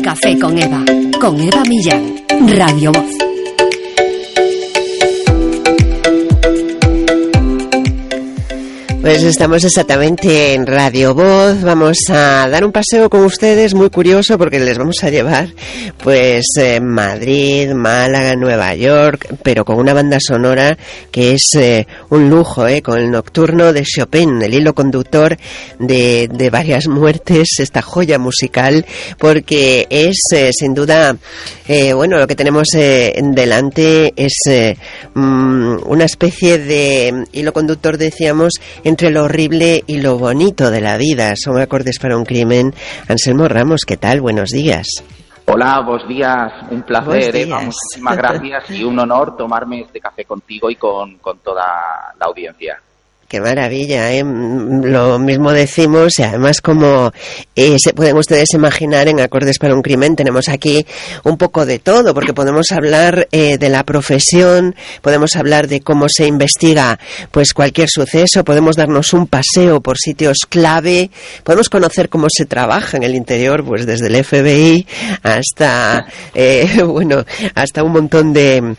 Café con Eva Millán, Radio Voz. Pues estamos exactamente en Radio Voz. Vamos a dar un paseo con ustedes muy curioso porque les vamos a llevar pues Madrid, Málaga, Nueva York, pero con una banda sonora que es un lujo, con el Nocturno de Chopin, el hilo conductor de varias muertes, esta joya musical, porque es sin duda, lo que tenemos delante es una especie de hilo conductor, decíamos, entre lo horrible y lo bonito de la vida. Son acordes para un crimen. Anselmo Ramos, ¿qué tal? Buenos días. Hola, buenos días. Un placer, Eva. Muchísimas gracias y un honor tomarme este café contigo y con toda la audiencia. Qué maravilla, Lo mismo decimos, y además como se pueden ustedes imaginar, en Acordes para un crimen tenemos aquí un poco de todo, porque podemos hablar de la profesión, podemos hablar de cómo se investiga pues cualquier suceso, podemos darnos un paseo por sitios clave, podemos conocer cómo se trabaja en el interior, pues desde el FBI hasta hasta un montón de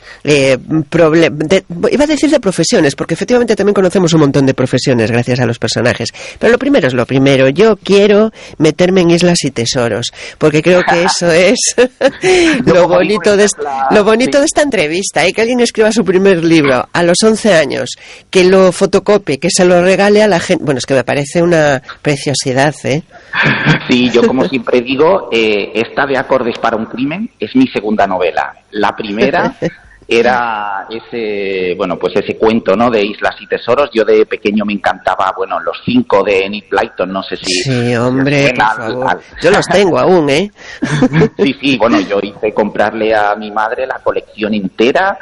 iba a decir de profesiones, porque efectivamente también conocemos un montón de profesiones gracias a los personajes, pero lo primero es lo primero. Yo quiero meterme en Islas y Tesoros, porque creo que eso es lo bonito de esta entrevista, que alguien escriba su primer libro a los 11 años, que lo fotocopie, que se lo regale a la gente. Bueno, es que me parece una preciosidad, Sí, yo como siempre digo, esta de Acordes para un crimen es mi segunda novela. La primera era ese cuento, ¿no?, de Islas y Tesoros. Yo de pequeño me encantaba, los 5 de Enid Blyton, no sé si... Sí, hombre, por favor. Yo los tengo aún, Sí, yo hice comprarle a mi madre la colección entera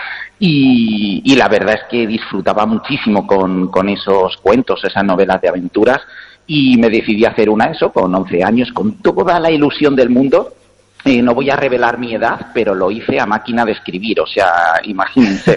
y la verdad es que disfrutaba muchísimo con esos cuentos, esas novelas de aventuras, y me decidí a hacer con 11 años, con toda la ilusión del mundo. No voy a revelar mi edad, pero lo hice a máquina de escribir, o sea, imagínense.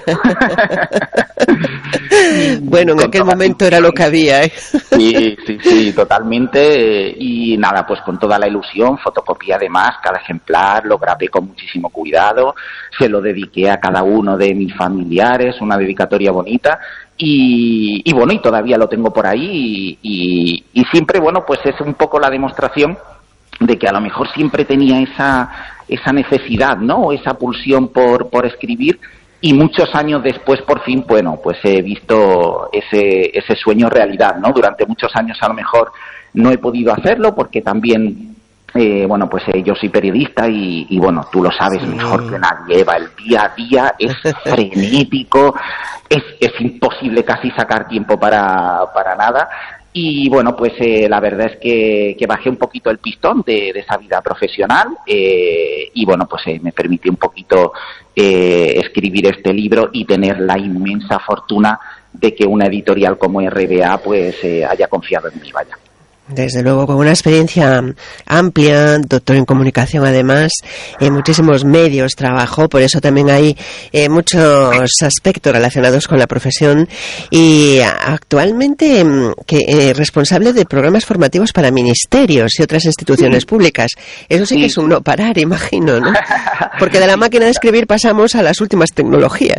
Bueno, en aquel momento era lo que había, Sí, totalmente. Y nada, pues con toda la ilusión, fotocopié además cada ejemplar, lo grabé con muchísimo cuidado, se lo dediqué a cada uno de mis familiares, una dedicatoria bonita. Y todavía lo tengo por ahí y siempre, pues es un poco la demostración de que a lo mejor siempre tenía esa necesidad, ¿no?, esa pulsión por escribir, y muchos años después por fin, pues he visto ese sueño realidad, ¿no? Durante muchos años a lo mejor no he podido hacerlo porque también yo soy periodista y tú lo sabes mejor que nadie, Eva, el día a día es frenético, es imposible casi sacar tiempo para nada. Y la verdad es que bajé un poquito el pistón de esa vida profesional me permitió un poquito escribir este libro y tener la inmensa fortuna de que una editorial como RBA haya confiado en mí, vaya. Desde luego, con una experiencia amplia, doctor en comunicación además, en muchísimos medios trabajó, por eso también hay muchos aspectos relacionados con la profesión, y actualmente responsable de programas formativos para ministerios y otras instituciones públicas. Eso sí que es un no parar, imagino, ¿no? Porque de la máquina de escribir pasamos a las últimas tecnologías.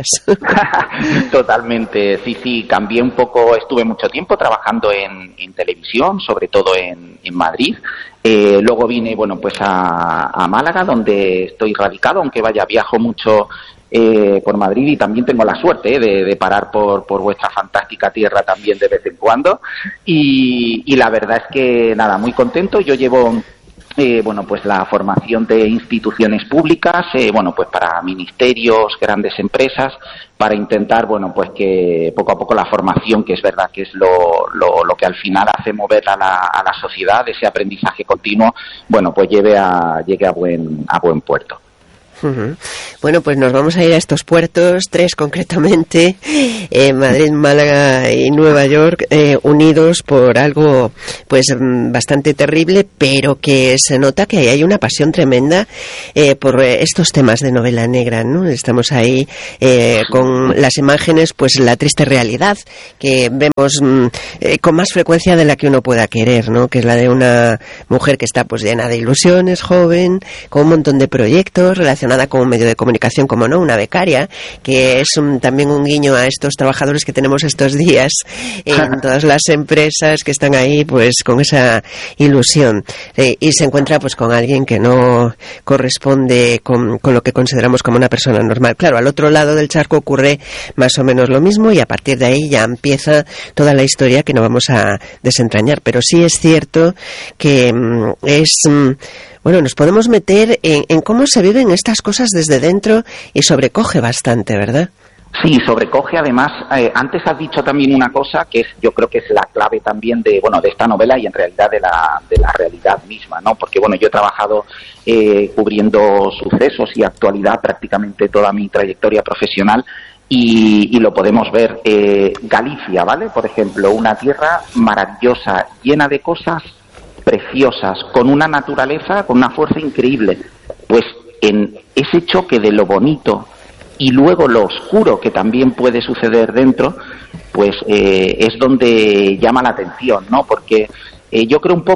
Totalmente, sí, cambié un poco, estuve mucho tiempo trabajando en televisión, sobre todo en Madrid. Luego vine a Málaga, donde estoy radicado, aunque viajo mucho por Madrid, y también tengo la suerte de parar por vuestra fantástica tierra también de vez en cuando, y la verdad es que nada, muy contento. Yo llevo la formación de instituciones públicas, para ministerios, grandes empresas, para intentar, que poco a poco la formación, que es verdad que es lo que al final hace mover a la sociedad, ese aprendizaje continuo, llegue a buen puerto. Bueno, pues nos vamos a ir a estos puertos, 3 concretamente, Madrid, Málaga y Nueva York, unidos por algo pues bastante terrible, pero que se nota que hay una pasión tremenda por estos temas de novela negra, ¿no? Estamos ahí con las imágenes, pues la triste realidad que vemos con más frecuencia de la que uno pueda querer, ¿no? Que es la de una mujer que está pues llena de ilusiones, joven, con un montón de proyectos, relacionada con un medio de comunicación, como no, una becaria, que es también un guiño a estos trabajadores que tenemos estos días en todas las empresas que están ahí pues con esa ilusión, y se encuentra pues con alguien que no corresponde con lo que consideramos como una persona normal. Claro, al otro lado del charco ocurre más o menos lo mismo y a partir de ahí ya empieza toda la historia que no vamos a desentrañar, pero sí es cierto que bueno, nos podemos meter en cómo se viven estas cosas desde dentro y sobrecoge bastante, ¿verdad? Sí, sobrecoge. Además, antes has dicho también una cosa que yo creo que es la clave también de esta novela y en realidad de la realidad misma, ¿no? Porque yo he trabajado cubriendo sucesos y actualidad prácticamente toda mi trayectoria profesional y lo podemos ver. Galicia, ¿vale? Por ejemplo, una tierra maravillosa, llena de cosas preciosas, con una naturaleza, con una fuerza increíble. Pues en ese choque de lo bonito y luego lo oscuro que también puede suceder dentro, pues es donde llama la atención, ¿no? Porque yo creo un poco